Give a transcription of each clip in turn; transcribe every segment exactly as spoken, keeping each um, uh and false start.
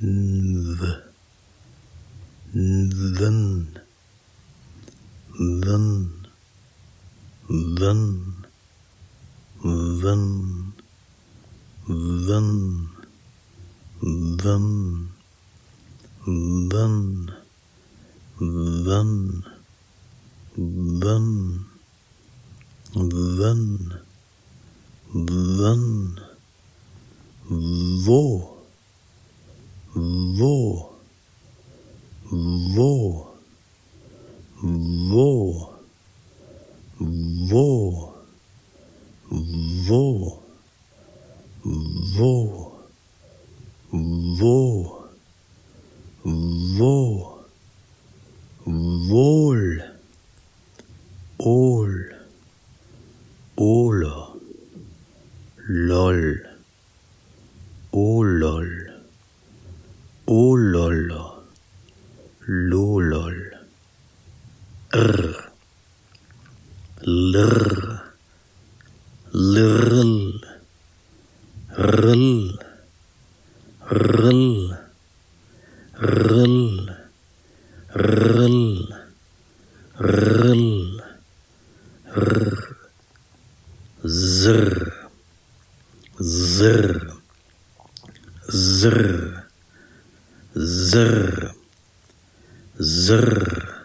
nv, then, then, then, then, then, then, then, then, then, then, then, wo, wo, wo, wo, wo, wo, wo, wo, wo, wohl, ol, ola, lol, olol, olol, lolol, r, lr, lrl, rl, rl, rl, rl, rl, r, zr, zr, zr, zr, zr,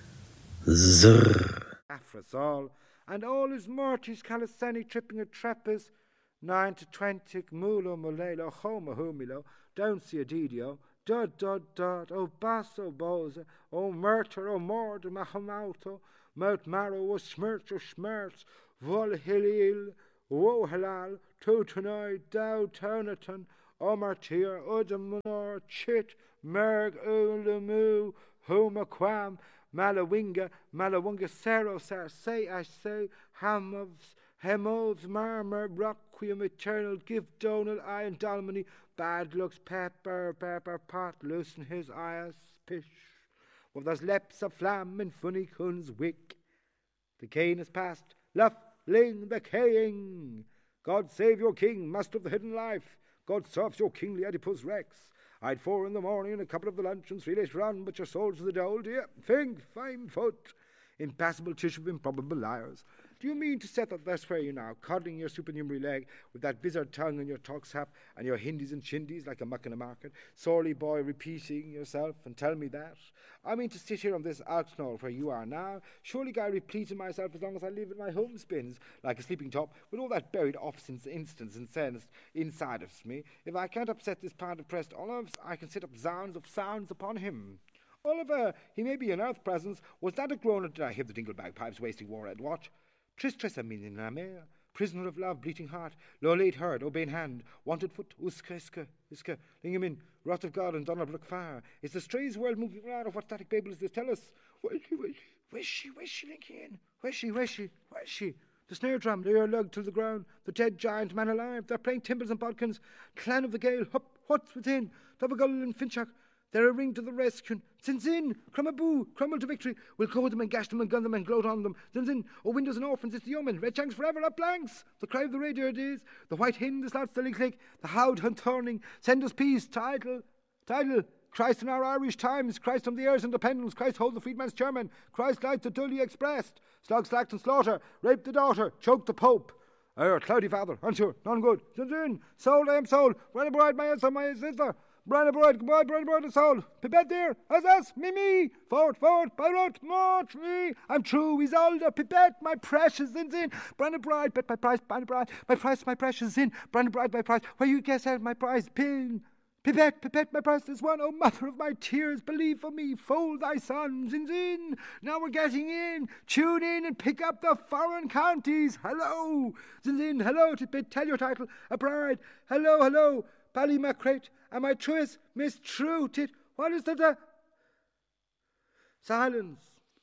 zr. Afras all, and all his mortis calisthenic tripping a treppers, nine to twenty, mulo, mulelo, homa, humilo, down see a didio, dud, dud, dud, o basso, boza, o murter, o mord, mahamauto, mout marrow, o smirch, o schmerz, vol hilil, o halal, tutanoi, dow, turnaton, o martyr, udamunor, chit, merg, ulamu, homa quam, Malawinga, Malawunga, Sero, Sar, say, I say, Hamovs, Hemovs, Marmor, Requiem, Eternal, Give Donal, I and Dalmany, Bad looks, Pepper, Pepper, Pot, loosen his eyes, Pish, with those lips of flam and funny cuns wick. The cane is past, Luff, Ling, the Kaying. God save your king, master of the hidden life. God serves your kingly Oedipus Rex. I'd four in the morning and a couple of the lunch and three later on, but your soul's to the dole, dear. Think, fine foot. Impassable tissue of improbable liars. Do you mean to set that that's where you now, coddling your supernumerary leg with that bizard tongue and your talk sap and your Hindis and Chindies like a muck in a market, sorely boy repeating yourself and tell me that? I mean to sit here on this alknoll where you are now, surely guy repleting myself as long as I live in my home spins, like a sleeping top, with all that buried office instance and sense inside of me. If I can't upset this pound of pressed olives, I can set up zounds of sounds upon him. Oliver, he may be an earth presence. Was that a groan, or did I hear the dingle bagpipes wasting war at watch? Tris tressa meaning la mer, prisoner of love, bleating heart, low late heard, obeying hand, wanted foot, uska, iska, iska, lingamin, wrath of God and Donnerbrook fire. Is the strange world moving around, or what static babble is this? Tell us. Where's she, where's she, where's she, where's she, linking in? Where's she, where's she, where's she? The snare drum, the ear lugged to the ground, the dead giant man alive, they're playing timbers and bodkins, clan of the gale, hup, what's within, Dovagull and Finchak, they're a ring to the rescue. Zinzin, Crumaboo, crumble to victory. We'll code them and gash them and gun them and gloat on them. Zinzin, oh windows and orphans, it's the omen. Red shanks forever, up blanks. The cry of the radio it is. The white hin, the slouts, the click, the howd hunt thorning. Send us peace, title, title. Christ in our Irish times, Christ on the heirs independence, Christ hold the freedman's chairman, Christ light the dully expressed, slog, slacked and slaughter, rape the daughter, choke the pope. Our cloudy father, unsure, none good. Zinzin, sold I am sold, run a bride, my answer, my sister. Bride, bride, goodbye, bride, bride, and soul. Pipette dear, as us, me, me. Forward, forward, pirate, march me. I'm true, Isolde, Pipette, my precious Zinzin. Bride, bride, bet my price, bride, bride, my price, my precious Zin. Bride, bride, my price. Where you guess at my prize, pin. Pipette, Pipette, my priceless one, oh mother of my tears, believe for me, fold thy son, Zinzin. Now we're getting in. Tune in and pick up the foreign counties. Hello, Zinzin, hello, Pipette, tell your title, a bride. Hello, hello. Ballymacrate, am I truest, Miss True Tit? What is that? Uh... Silence.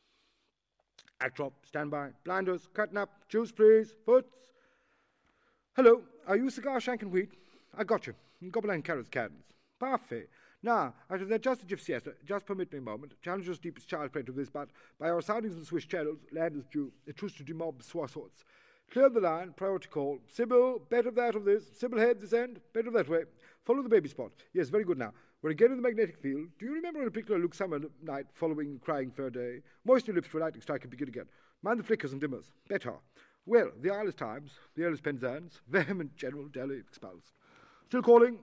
Act up, stand by. Blinders, cutting up. Juice, please. Foots. Hello, are you cigar shank and wheat? I got you. Gobble and carrots, cans. Parfait. Now, after the justice of siesta, just permit me a moment. Challenge us deepest child pray to this, but by our soundings in Swiss channels, land is due. A truce to demob swasorts. Clear the line, prior to call. Sybil, better that of this. Sybil head this end, better that way. Follow the baby spot. Yes, very good now. We're again in the magnetic field. Do you remember in a particular Luke summer night following the crying fair day? Moist your lips for a lightning strike and begin again. Mind the flickers and dimmers. Better. Well, the Isles Times, the Earl's Penzance, vehement General Delhi expulsed. Still calling.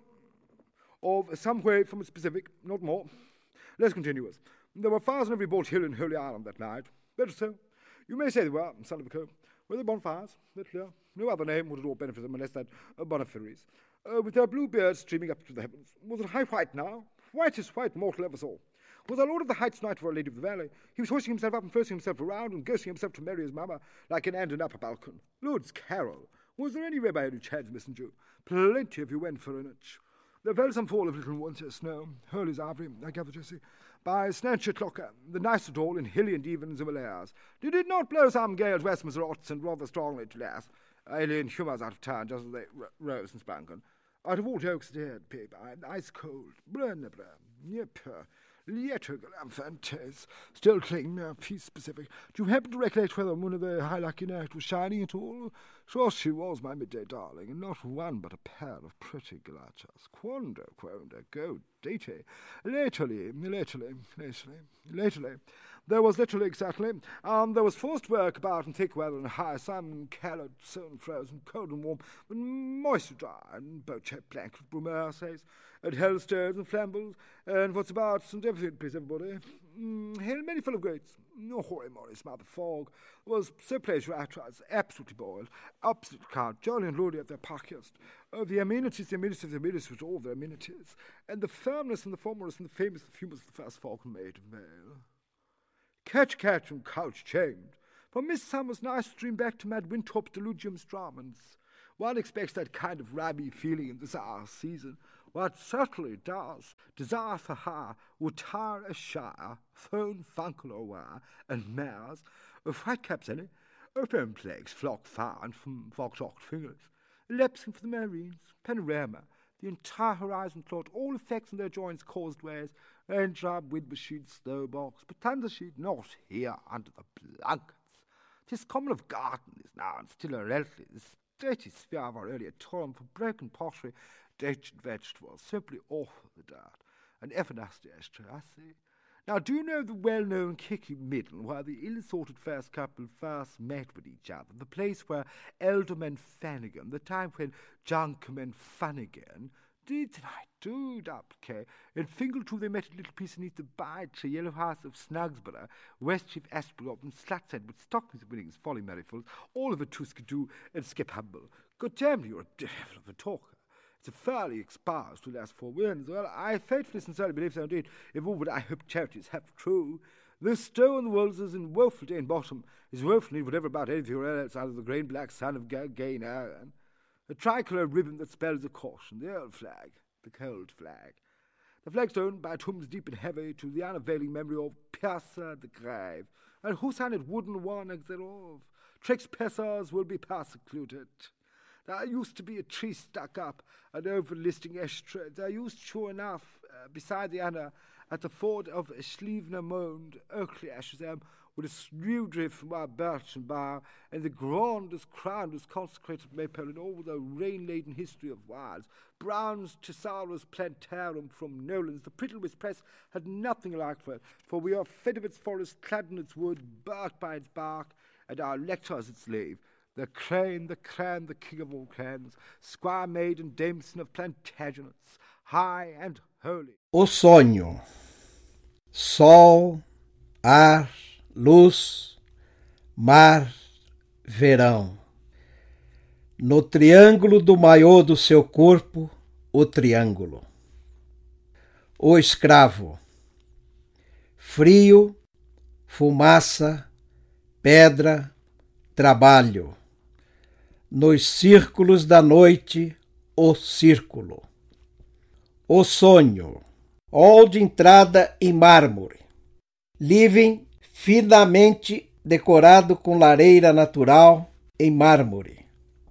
Of some way from the Pacific, not more. Less continuous. There were fires on every bolt hill in Holy Island that night. Better so. You may say they were, son of a co. Were they bonfires? That's clear. No other name would at all benefit them unless that uh, Bonifaries. Uh, with their blue beards streaming up to the heavens. Was it high white now? Whitest white mortal ever saw. Was our Lord of the Heights knight for a Lady of the Valley? He was hoisting himself up and forcing himself around and ghosting himself to marry his mamma like an and an upper balcon. Lord's Carol. Was there any by any chance, messenger? Plenty if you went for an inch. There fell some fall of little winter snow, Hurley's ivory, I gather, Jessie, by Snatchet Locker, the nicest all in hilly and even Himalayas. Did it not blow some gales westwards rots and rather strongly to last? Alien humours out of town, just as they r- rose and sprang. Out of all jokes dead, paper, ice cold, brennable, yep, Lietoglam fantas, still clinging uh, peace specific. Do you happen to recollect whether one of the high lucky night was shining at all? Sure she was, my midday darling, and not one but a pair of pretty galachas. Quando, quando, go, datey. Lately, lately, lately, lately. There was literally, exactly, um, there was forced work about in thick weather and high sun, calored, soon frozen, cold and warm, but moist and dry, and boat-shaped blanket with Brumaire says, and hellstones and flambles, and what's about, and everything, please, everybody. Mm, hail many full of greats. No hoary Morris, mother fog. Was so pleasure I was absolutely boiled, absolutely count, jolly and lordly at their parkiest. Oh, the amenities, the amenities, the amenities with all their amenities, and the firmness and the formless and the famous, the famous, the first falcon maid of Vale. Catch, catch, and couch chained. From Miss Summers' nice stream back to Mad Winthrop delugium stramens. One expects that kind of rabby feeling in this hour season. What certainly does. Desire for her would tire a shire, phone funkle or wire, and mares, of whitecaps any, open plagues flock fine from fox-ocked fingers, lapsing for the marines, panorama, the entire horizon plot, all effects in their joints caused ways, raindrop, wind machine, snowbox, but thunder sheet not here under the blankets. 'Tis common of gardens now, and still a relatively dirty sphere of our earlier toil for broken pottery, dated vegetables, simply awful the dirt, and ever nasty ashtray, I see. Now, do you know the well-known Kicky Middle, where the ill-assorted first couple first met with each other, the place where Elderman Fannigan, the time when Junkman Funnigan, did I do duplicate, and Fingleton they met a little piece beneath the by tree, yellow house of Snugsborough, West Chief Asprop, and Slutshead with stockings winnings, folly merryfuls, all of a Tuskadoo and Skip Humble. God damn, you're a devil of a talker. It's a fairly exposed to the last four winds. Well, I faithfully sincerely believe so indeed, if all but I hope charities have true. The stow on the walls is in woeful day and bottom, is woeful need whatever about anything else out of the grain black sun of Ga- Gain Iron. A tricolour ribbon that spells a caution, the old flag, the cold flag. The flagstone by tombs deep and heavy to the unavailing memory of Piazza the Grave, and who signed wooden warnings thereof. Trespassers will be persecluded. There used to be a tree stuck up, an overlisting ashtray. There used, sure enough, uh, beside the Anna, at the ford of Schlievener Mond, Oakley ashes them, with a snowdrift from our birch and bough, and the grandest crown was consecrated maple in all the rain-laden history of wilds. Brown's Thesaurus Plantarum from Nolan's, the Prittlewis Press had nothing like for it, for we are fed of its forest, clad in its wood, barked by its bark, and our lectors its slave. The crane, the cran, the king of all clans, squire maid and dameson of Plantagenets, high and holy. O sonho. Sol, ar, luz, mar, verão. No triângulo do maior do seu corpo, o triângulo. O escravo. Frio, fumaça, pedra, trabalho. Nos círculos da noite, o círculo. O sonho. Hall de entrada em mármore. Living finamente decorado com lareira natural em mármore.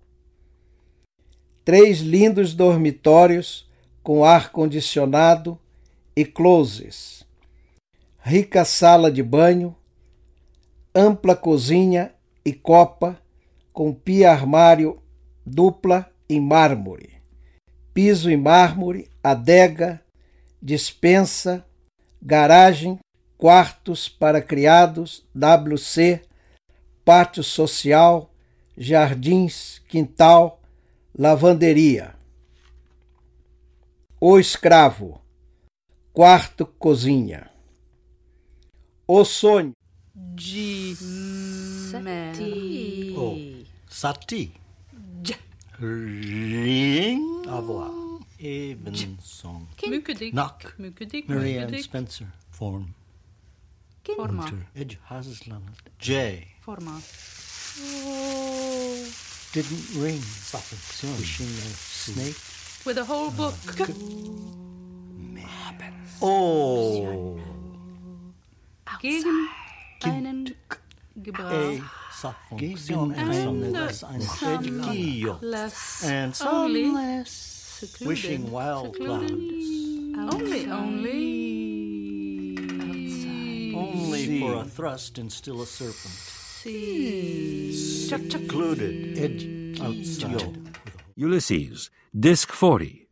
Três lindos dormitórios com ar-condicionado e closes. Rica sala de banho, ampla cozinha e copa com pia-armário dupla em mármore. piso em mármore, adega, despensa, garagem, quartos para criados, W C, pátio social, jardins, quintal, lavanderia. O escravo, quarto, cozinha. O sonho. G. Sati. Oh, Sati. J. Ring. Avoir. Evensong. Mukedik. Knock. Mukedik. Marianne Spencer. Form. Forma. Enter. Edge Hasland. J. Forma. Didn't ring. Wishing a snake. With a whole book. Oh. Gegen einen Gebrauch. Gegen einen Fedilio. Less. And Only. some less. Secluded. Wishing wild Secluded. clouds. Only. Only. Only for a thrust and still a serpent. See. Secluded. Edge outside. Ulysses, Disc forty.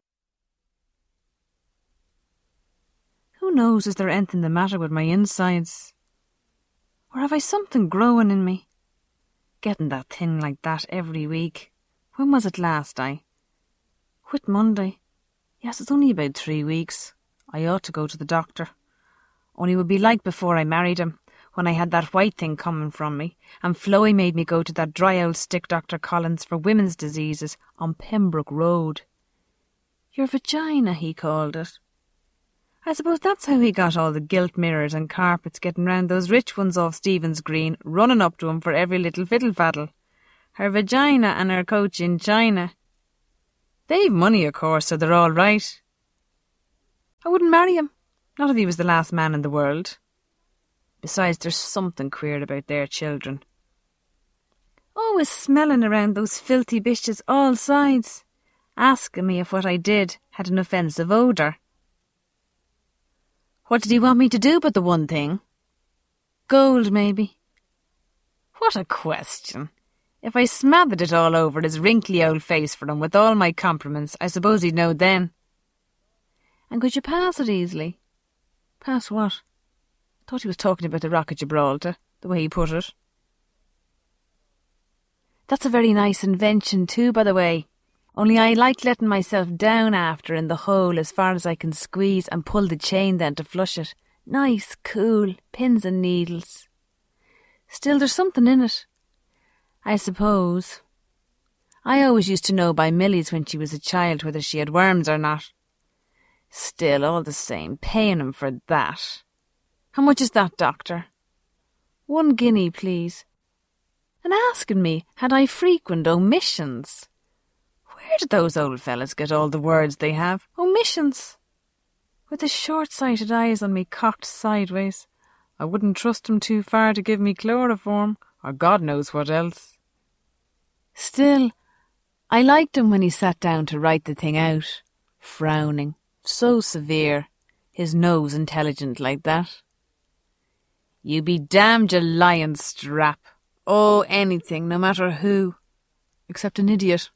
Who knows, is there anything the matter with my insides? Or have I something growing in me? Getting that thin like that every week. When was it last, I? Whit Monday? Yes, it's only about three weeks. I ought to go to the doctor. Only it would be like before I married him, when I had that white thing coming from me, and Floey made me go to that dry old stick Doctor Collins for women's diseases on Pembroke Road. Your vagina, he called it. I suppose that's how he got all the gilt mirrors and carpets getting round those rich ones off Stephen's Green, running up to him for every little fiddle-faddle. Her vagina and her coach in China. They've money, of course, so they're all right. I wouldn't marry him, not if he was the last man in the world. Besides, there's something queer about their children. Always smelling around those filthy bitches all sides, asking me if what I did had an offensive odour. What did he want me to do but the one thing? Gold, maybe. What a question. If I smothered it all over his wrinkly old face for him with all my compliments, I suppose he'd know then. And could you pass it easily? Pass what? Thought he was talking about the Rock of Gibraltar, the way he put it. That's a very nice invention too, by the way. Only I like letting myself down after in the hole as far as I can squeeze and pull the chain then to flush it. Nice, cool, pins and needles. Still, there's something in it. I suppose. I always used to know by Millie's when she was a child whether she had worms or not. Still, all the same, paying him for that. How much is that, doctor? One guinea, please. And asking me, had I frequent omissions? Where did those old fellas get all the words they have? Omissions. With the short-sighted eyes on me cocked sideways. I wouldn't trust him too far to give me chloroform, or God knows what else. Still, I liked him when he sat down to write the thing out, frowning, so severe, his nose intelligent like that. You be damned, you lion strap. Oh, anything, no matter who, except an idiot.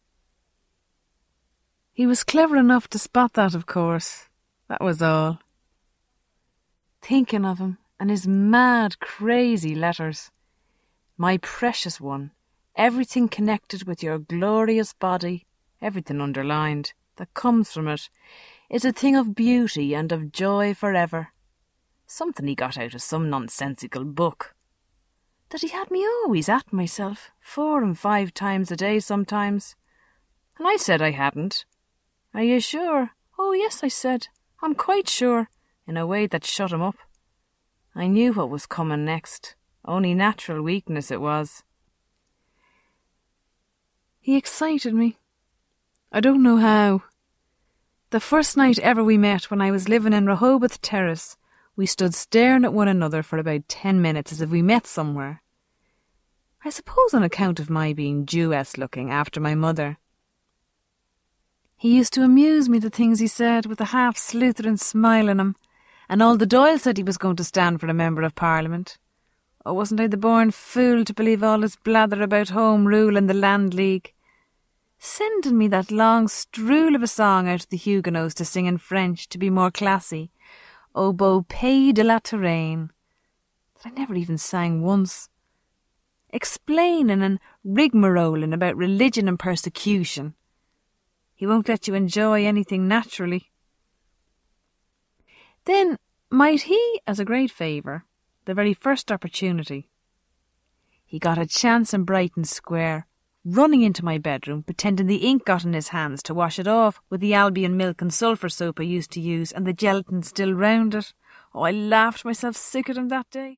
He was clever enough to spot that, of course. That was all. Thinking of him, and his mad, crazy letters. My precious one, everything connected with your glorious body, everything underlined, that comes from it, is a thing of beauty and of joy forever. Something he got out of some nonsensical book. That he had me always at myself, four and five times a day sometimes. And I said I hadn't. Are you sure? Oh, yes, I said. I'm quite sure, in a way that shut him up. I knew what was coming next. Only natural weakness it was. He excited me. I don't know how. The first night ever we met, when I was living in Rehoboth Terrace, we stood staring at one another for about ten minutes as if we met somewhere. I suppose on account of my being Jewess-looking after my mother. He used to amuse me, the things he said, with a half-sleuthering smile on him, and all the Doyle said he was going to stand for a Member of Parliament. Oh, wasn't I the born fool to believe all his blather about Home Rule and the Land League? sending me that long strool of a song out of the Huguenots to sing in French to be more classy. Au beau pays de la Touraine, that I never even sang once. Explaining and rigmaroling about religion and persecution. He won't let you enjoy anything naturally. Then might he, as a great favour, the very first opportunity, he got a chance in Brighton Square, running into my bedroom, pretending the ink got in his hands to wash it off with the Albion milk and sulphur soap I used to use and the gelatin still round it. Oh, I laughed myself sick at him that day.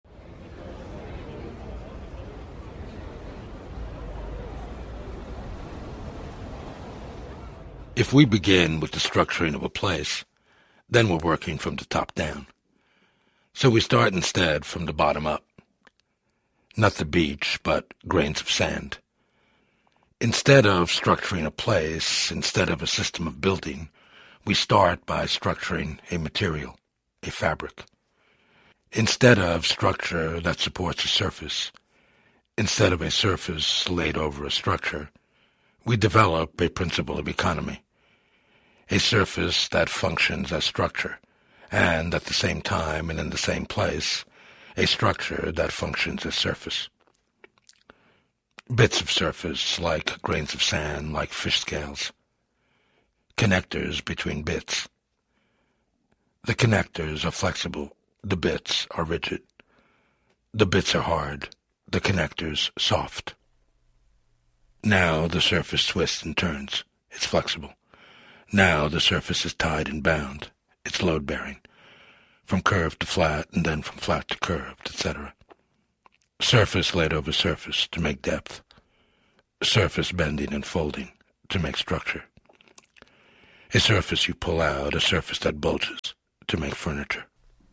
If we begin with the structuring of a place, then we're working from the top down. So we start instead from the bottom up. Not the beach, but grains of sand. Instead of structuring a place, instead of a system of building, we start by structuring a material, a fabric. Instead of structure that supports a surface, instead of a surface laid over a structure, we develop a principle of economy, a surface that functions as structure, and at the same time and in the same place, a structure that functions as surface. Bits of surface, like grains of sand, like fish scales. Connectors between bits. The connectors are flexible, the bits are rigid. The bits are hard, the connectors soft. Now the surface twists and turns, it's flexible. Now the surface is tied and bound, it's load-bearing. From curved to flat, and then from flat to curved, et cetera. Surface laid over surface to make depth. Surface bending and folding to make structure. A surface you pull out, a surface that bulges to make furniture.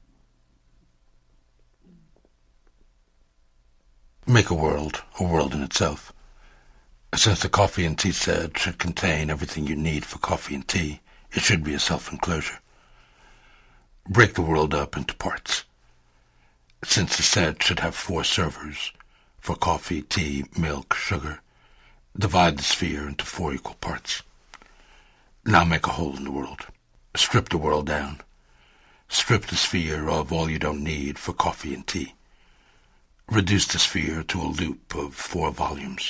Make a world, a world in itself. Since the coffee and tea set should contain everything you need for coffee and tea, it should be a self-enclosure. Break the world up into parts. Since the set should have four servers, for coffee, tea, milk, sugar, divide the sphere into four equal parts. Now make a hole in the world. Strip the world down. Strip the sphere of all you don't need for coffee and tea. Reduce the sphere to a loop of four volumes.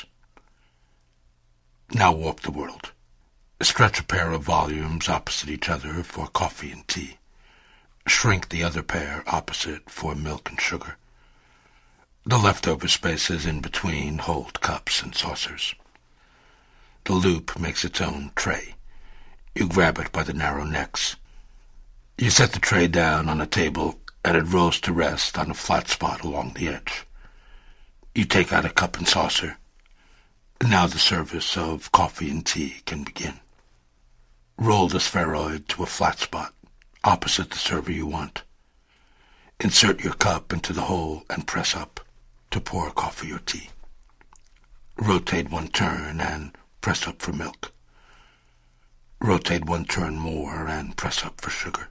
Now warp the world. Stretch a pair of volumes opposite each other for coffee and tea. Shrink the other pair opposite for milk and sugar. The leftover spaces in between hold cups and saucers. The loop makes its own tray. You grab it by the narrow necks. You set the tray down on a table, and it rolls to rest on a flat spot along the edge. You take out a cup and saucer. Now the service of coffee and tea can begin. Roll the spheroid to a flat spot, opposite the server you want. Insert your cup into the hole and press up to pour coffee or tea. Rotate one turn and press up for milk. Rotate one turn more and press up for sugar.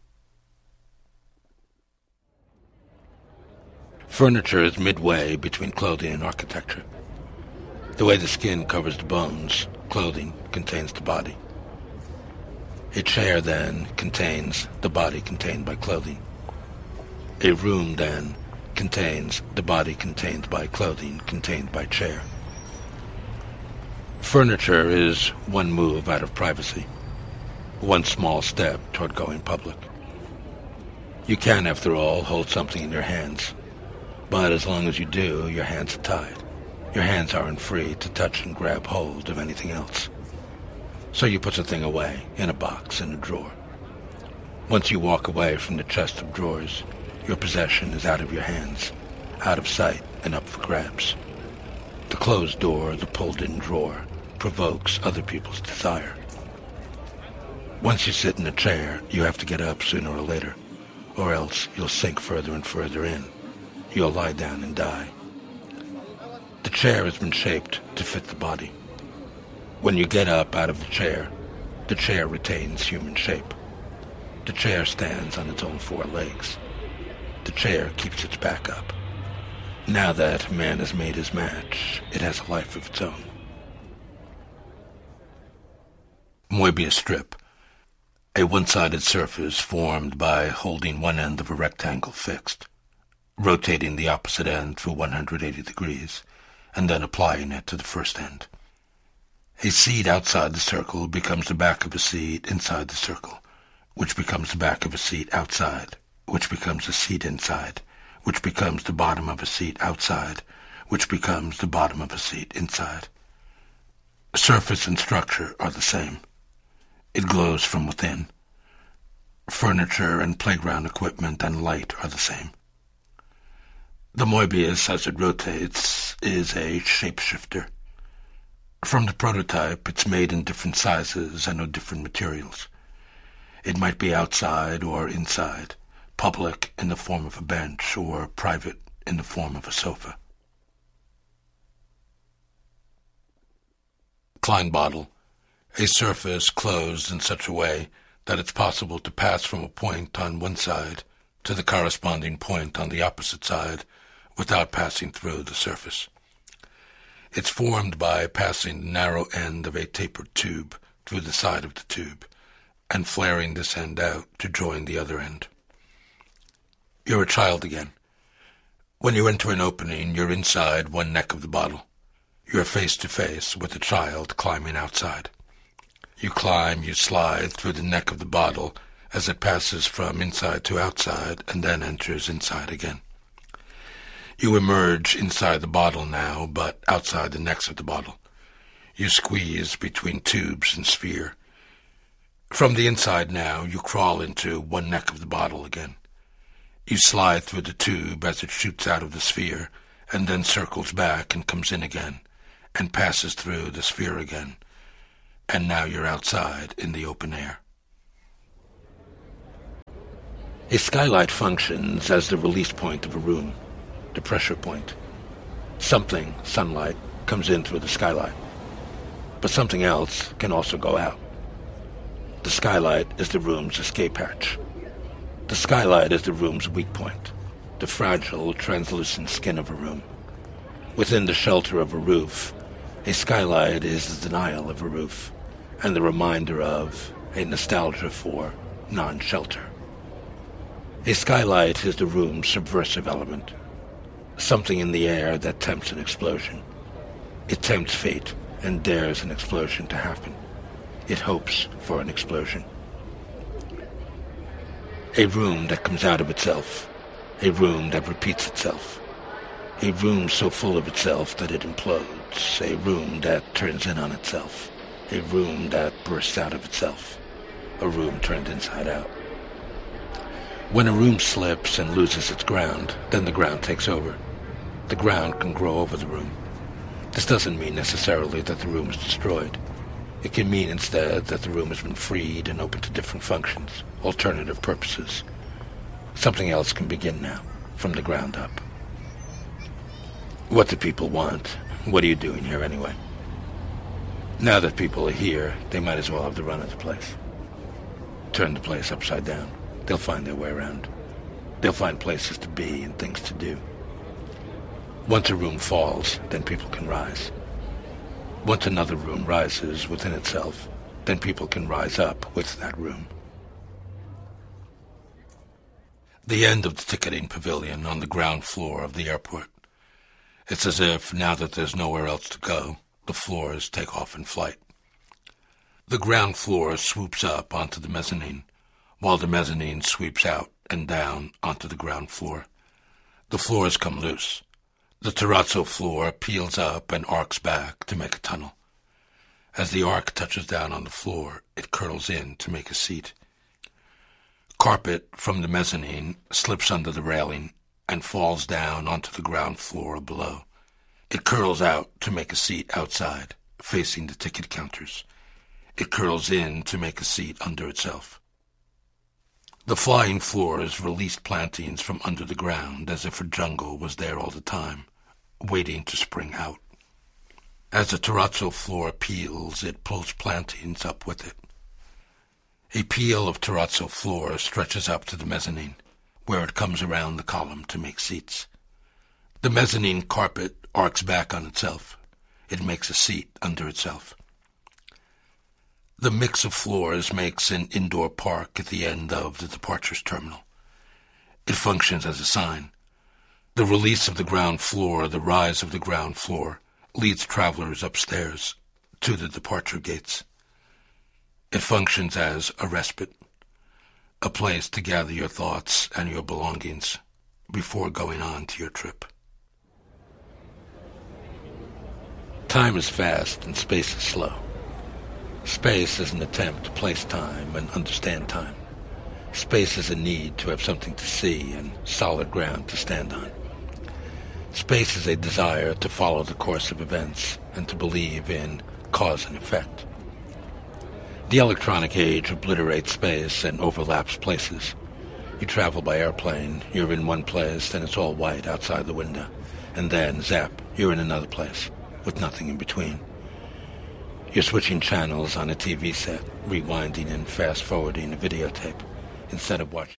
Furniture is midway between clothing and architecture. The way the skin covers the bones, clothing contains the body. A chair, then, contains the body contained by clothing. A room, then, contains the body contained by clothing contained by chair. Furniture is one move out of privacy, one small step toward going public. You can, after all, hold something in your hands, but as long as you do, your hands are tied. Your hands aren't free to touch and grab hold of anything else. So you put the thing away, in a box, in a drawer. Once you walk away from the chest of drawers, your possession is out of your hands, out of sight and up for grabs. The closed door, the pulled-in drawer, provokes other people's desire. Once you sit in a chair, you have to get up sooner or later, or else you'll sink further and further in. You'll lie down and die. The chair has been shaped to fit the body. When you get up out of the chair, the chair retains human shape. The chair stands on its own four legs. The chair keeps its back up. Now that man has made his match, it has a life of its own. Moebius strip, a one-sided surface formed by holding one end of a rectangle fixed, rotating the opposite end for one hundred eighty degrees, and then applying it to the first end. A seat outside the circle becomes the back of a seat inside the circle, which becomes the back of a seat outside, which becomes a seat inside, which becomes the bottom of a seat outside, which becomes the bottom of a seat inside. Surface and structure are the same. It glows from within. Furniture and playground equipment and light are the same. The Moebius, as it rotates, is a shapeshifter. From the prototype, it's made in different sizes and of different materials. It might be outside or inside, public in the form of a bench or private in the form of a sofa. Klein bottle, a surface closed in such a way that it's possible to pass from a point on one side to the corresponding point on the opposite side without passing through the surface. It's formed by passing the narrow end of a tapered tube through the side of the tube and flaring this end out to join the other end. You're a child again. When you enter an opening, you're inside one neck of the bottle. You're face to face with a child climbing outside. You climb, you slide through the neck of the bottle as it passes from inside to outside and then enters inside again. You emerge inside the bottle now, but outside the necks of the bottle. You squeeze between tubes and sphere. From the inside now, you crawl into one neck of the bottle again. You slide through the tube as it shoots out of the sphere and then circles back and comes in again and passes through the sphere again. And now you're outside in the open air. A skylight functions as the release point of a room, the pressure point. Something, sunlight, comes in through the skylight. But something else can also go out. The skylight is the room's escape hatch. The skylight is the room's weak point, the fragile, translucent skin of a room. Within the shelter of a roof, a skylight is the denial of a roof, and the reminder of, a nostalgia for, non-shelter. A skylight is the room's subversive element, something in the air that tempts an explosion. It tempts fate and dares an explosion to happen. It hopes for an explosion. A room that comes out of itself, a room that repeats itself, a room so full of itself that it implodes, a room that turns in on itself, a room that bursts out of itself, a room turned inside out. When a room slips and loses its ground, then the ground takes over. The ground can grow over the room. This doesn't mean necessarily that the room is destroyed. It can mean instead that the room has been freed and open to different functions, alternative purposes. Something else can begin now, from the ground up. What do people want? What are you doing here anyway? Now that people are here, they might as well have the run of the place. Turn the place upside down. They'll find their way around. They'll find places to be and things to do. Once a room falls, then people can rise. Once another room rises within itself, then people can rise up with that room. The end of the ticketing pavilion on the ground floor of the airport. It's as if, now that there's nowhere else to go, the floors take off in flight. The ground floor swoops up onto the mezzanine, while the mezzanine sweeps out and down onto the ground floor. The floors come loose. The terrazzo floor peels up and arcs back to make a tunnel. As the arc touches down on the floor, it curls in to make a seat. Carpet from the mezzanine slips under the railing and falls down onto the ground floor below. It curls out to make a seat outside, facing the ticket counters. It curls in to make a seat under itself. The flying floors released plantings from under the ground as if a jungle was there all the time, waiting to spring out. As the terrazzo floor peels, it pulls plantings up with it. A peel of terrazzo floor stretches up to the mezzanine, where it comes around the column to make seats. The mezzanine carpet arcs back on itself. It makes a seat under itself. The mix of floors makes an indoor park at the end of the departures terminal. It functions as a sign. The release of the ground floor, the rise of the ground floor, leads travelers upstairs to the departure gates. It functions as a respite, a place to gather your thoughts and your belongings before going on to your trip. Time is fast and space is slow. Space is an attempt to place time and understand time. Space is a need to have something to see and solid ground to stand on. Space is a desire to follow the course of events and to believe in cause and effect. The electronic age obliterates space and overlaps places. You travel by airplane, you're in one place, then it's all white outside the window. And then, zap, you're in another place, with nothing in between. You're switching channels on a T V set, rewinding and fast-forwarding a videotape, instead of watching.